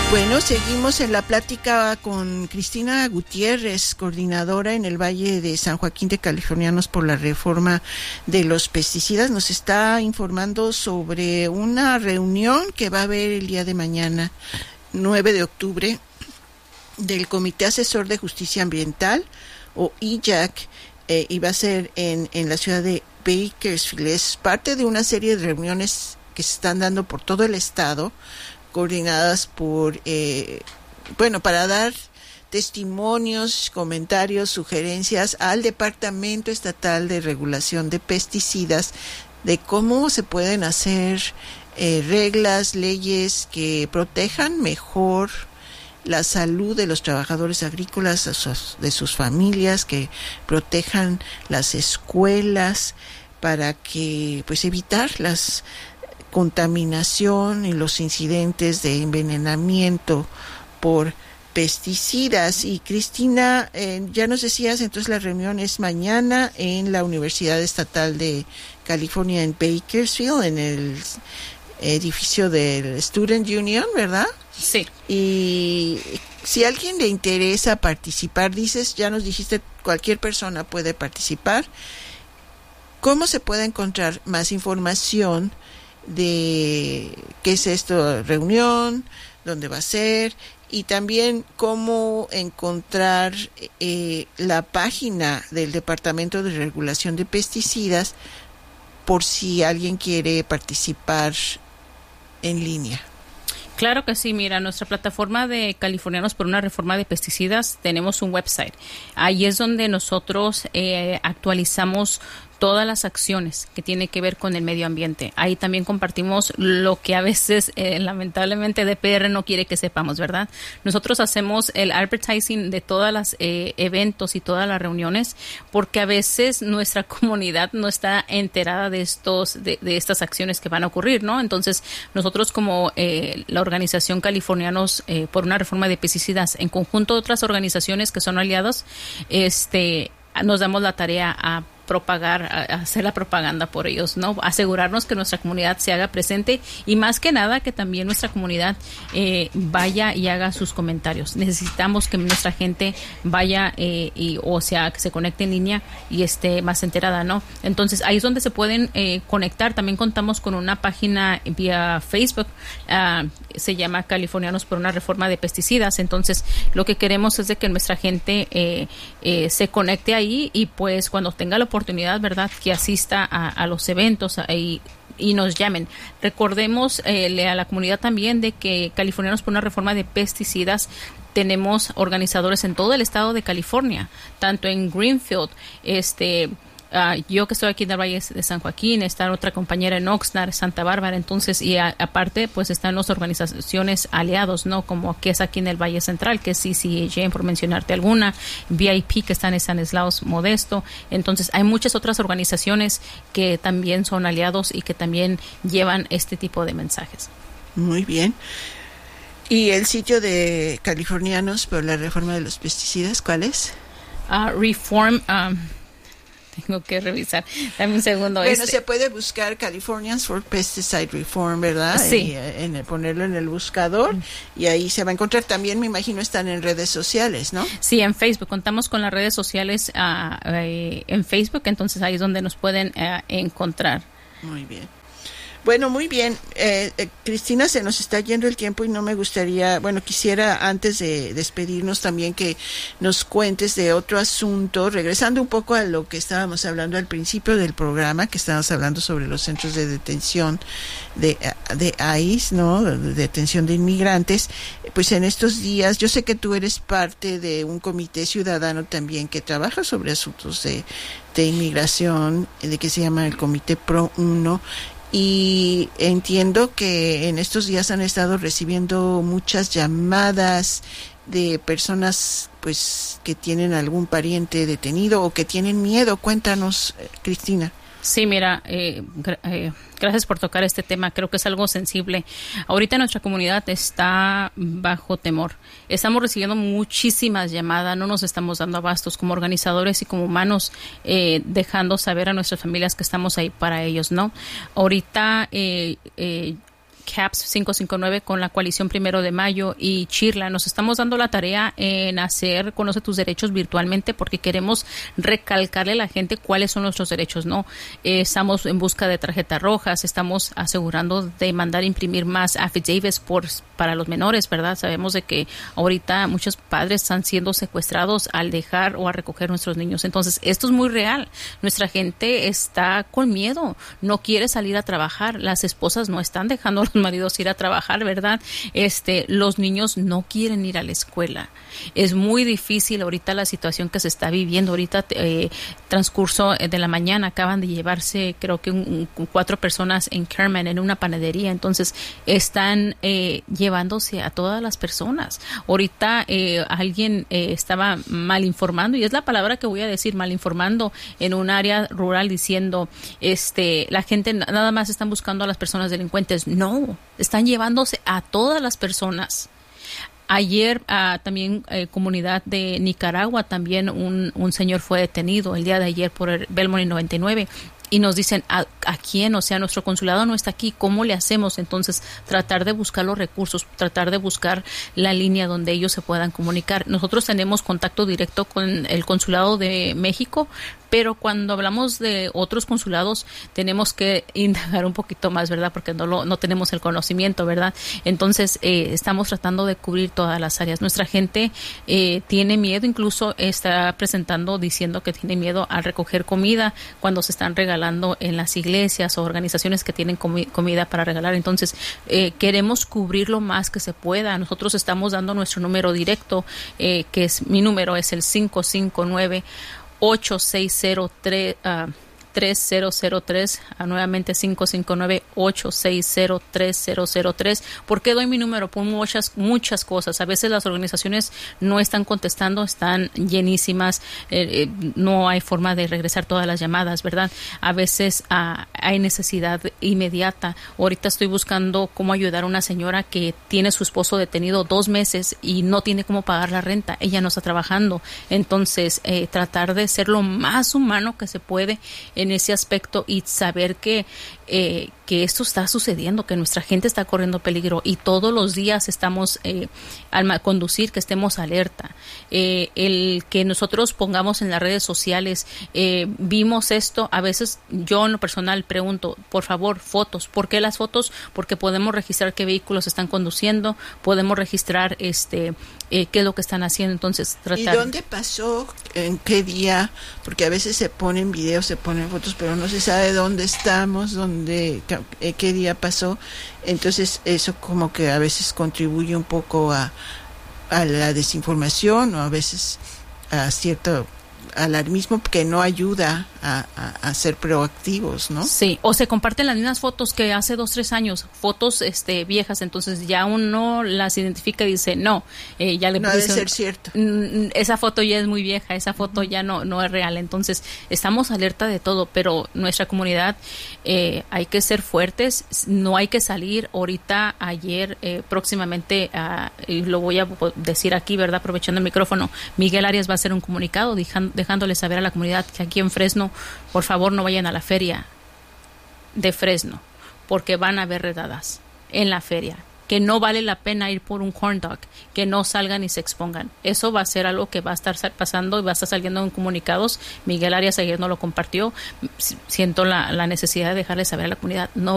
Bueno, seguimos en la plática con Cristina Gutiérrez, coordinadora en el Valle de San Joaquín de Californianos por la reforma de los pesticidas. Nos está informando sobre una reunión que va a haber el día de mañana, 9 de octubre, del Comité Asesor de Justicia Ambiental, o IJAC, y va a ser en la ciudad de Bakersfield. Es parte de una serie de reuniones que se están dando por todo el estado, coordinadas por, para dar testimonios, comentarios, sugerencias al Departamento Estatal de Regulación de Pesticidas de cómo se pueden hacer reglas, leyes que protejan mejor la salud de los trabajadores agrícolas, de sus familias, que protejan las escuelas para que, pues, evitar las contaminación y los incidentes de envenenamiento por pesticidas. Y Cristina, ya nos decías, entonces la reunión es mañana en la Universidad Estatal de California en Bakersfield, en el edificio del Student Union, ¿verdad? Sí. Y si a alguien le interesa participar, ya nos dijiste, cualquier persona puede participar. ¿Cómo se puede encontrar más información de qué es esto, reunión, dónde va a ser, y también cómo encontrar la página del Departamento de Regulación de Pesticidas por si alguien quiere participar en línea? Claro que sí, mira, nuestra plataforma de Californianos por una reforma de pesticidas, tenemos un website. Ahí es donde nosotros actualizamos todas las acciones que tienen que ver con el medio ambiente. Ahí también compartimos lo que a veces, lamentablemente, DPR no quiere que sepamos, ¿verdad? Nosotros hacemos el advertising de todas las eventos y todas las reuniones, porque a veces nuestra comunidad no está enterada de estas acciones que van a ocurrir, ¿no? Entonces, nosotros como la organización Californianos por una reforma de pesticidas, en conjunto de otras organizaciones que son aliados, nos damos la tarea a propagar, a hacer la propaganda por ellos, ¿no? Asegurarnos que nuestra comunidad se haga presente y más que nada que también nuestra comunidad vaya y haga sus comentarios. Necesitamos que nuestra gente vaya que se conecte en línea y esté más enterada, ¿no? Entonces ahí es donde se pueden conectar. También contamos con una página vía Facebook, se llama Californianos por una reforma de pesticidas. Entonces lo que queremos es de que nuestra gente se conecte ahí y pues cuando tenga la oportunidad, ¿verdad?, que asista a los eventos y nos llamen. Recordemos a la comunidad también de que Californianos por una reforma de pesticidas tenemos organizadores en todo el estado de California, tanto en Greenfield, yo que estoy aquí en el Valle de San Joaquín, está otra compañera en Oxnard, Santa Bárbara, entonces, y aparte, pues están las organizaciones aliados, ¿no? Como que es aquí en el Valle Central, que es CCAJ, por mencionarte alguna, VIP, que están en Stanislaus Modesto. Entonces, hay muchas otras organizaciones que también son aliados y que también llevan este tipo de mensajes. Muy bien. ¿Y el sitio de Californianos por la reforma de los pesticidas, cuál es? Tengo que revisar. Dame un segundo. Bueno, se puede buscar Californians for Pesticide Reform, ¿verdad? Sí. Y, ponerlo en el buscador y ahí se va a encontrar. También me imagino están en redes sociales, ¿no? Sí, en Facebook. Contamos con las redes sociales en Facebook, entonces ahí es donde nos pueden encontrar. Muy bien. Bueno, muy bien. Cristina, se nos está yendo el tiempo y no me gustaría, quisiera antes de despedirnos también que nos cuentes de otro asunto, regresando un poco a lo que estábamos hablando al principio del programa, que estábamos hablando sobre los centros de detención de ICE, ¿no? De detención de inmigrantes. Pues en estos días, yo sé que tú eres parte de un comité ciudadano también que trabaja sobre asuntos de inmigración, que se llama el Comité Pro 1, y entiendo que en estos días han estado recibiendo muchas llamadas de personas pues que tienen algún pariente detenido o que tienen miedo. Cuéntanos, Cristina. Sí, mira, gracias por tocar este tema. Creo que es algo sensible. Ahorita nuestra comunidad está bajo temor. Estamos recibiendo muchísimas llamadas, no nos estamos dando abastos como organizadores y como humanos, dejando saber a nuestras familias que estamos ahí para ellos, ¿no? Ahorita CAPS 559 con la coalición Primero de Mayo y Chirla. Nos estamos dando la tarea en hacer Conoce tus derechos virtualmente porque queremos recalcarle a la gente cuáles son nuestros derechos, ¿no? Estamos en busca de tarjetas rojas, estamos asegurando de mandar imprimir más affidavits para los menores, ¿verdad? Sabemos de que ahorita muchos padres están siendo secuestrados al dejar o a recoger nuestros niños. Entonces, esto es muy real. Nuestra gente está con miedo, no quiere salir a trabajar. Las esposas no están dejando a los maridos ir a trabajar, ¿verdad? Los niños no quieren ir a la escuela. Es muy difícil ahorita la situación que se está viviendo. Ahorita, transcurso de la mañana, acaban de llevarse, creo que 4 personas en Kerman, en una panadería. Entonces, están llevándose a todas las personas. Ahorita alguien estaba mal informando, y es la palabra que voy a decir, mal informando, en un área rural diciendo, la gente nada más están buscando a las personas delincuentes. No, están llevándose a todas las personas. Ayer también comunidad de Nicaragua, también un señor fue detenido el día de ayer por el Belmont 99. Y nos dicen, ¿a quién? O sea, nuestro consulado no está aquí, ¿cómo le hacemos? Entonces, tratar de buscar los recursos, tratar de buscar la línea donde ellos se puedan comunicar. Nosotros tenemos contacto directo con el consulado de México, pero cuando hablamos de otros consulados tenemos que indagar un poquito más, ¿verdad? Porque no tenemos el conocimiento, ¿verdad? Entonces, estamos tratando de cubrir todas las áreas. Nuestra gente tiene miedo, incluso está presentando, diciendo que tiene miedo a recoger comida cuando se están regalando en las iglesias o organizaciones que tienen comida para regalar. Entonces, queremos cubrir lo más que se pueda. Nosotros estamos dando nuestro número directo, mi número es el 559-860-3003, nuevamente 559-860-3003. ¿Por qué doy mi número? Por muchas cosas. A veces las organizaciones no están contestando, están llenísimas, no hay forma de regresar todas las llamadas, ¿verdad? A veces hay necesidad inmediata. Ahorita estoy buscando cómo ayudar a una señora que tiene su esposo detenido 2 meses y no tiene cómo pagar la renta. Ella no está trabajando. Entonces, tratar de ser lo más humano que se puede en ese aspecto y saber que esto está sucediendo, que nuestra gente está corriendo peligro y todos los días estamos al conducir, que estemos alerta. El que nosotros pongamos en las redes sociales, vimos esto, a veces yo en lo personal pregunto, por favor, fotos. ¿Por qué las fotos? Porque podemos registrar qué vehículos están conduciendo, podemos registrar qué es lo que están haciendo. Entonces, tratar. ¿Y dónde pasó? ¿En qué día? Porque a veces se ponen videos, se ponen fotos, pero no se sabe dónde estamos, qué día pasó. Entonces eso como que a veces contribuye un poco a la desinformación, o a veces a cierto alarmismo que no ayuda a ser proactivos, ¿no? Sí, o se comparten las mismas fotos que hace 2-3 años, fotos viejas, entonces ya uno las identifica y dice, no, ya le no debe ser cierto. Esa foto ya es muy vieja, esa foto ya no es real. Entonces, estamos alerta de todo, pero nuestra comunidad hay que ser fuertes, no hay que salir. Ahorita, ayer, próximamente, y lo voy a decir aquí, ¿verdad? Aprovechando el micrófono, Miguel Arias va a hacer un comunicado dejándole saber a la comunidad que aquí en Fresno, por favor, no vayan a la feria de Fresno, porque van a haber redadas en la feria, que no vale la pena ir por un corn dog, que no salgan y se expongan. Eso va a ser algo que va a estar pasando y va a estar saliendo en comunicados. Miguel Arias ayer no lo compartió. Siento la necesidad de dejarle saber a la comunidad, no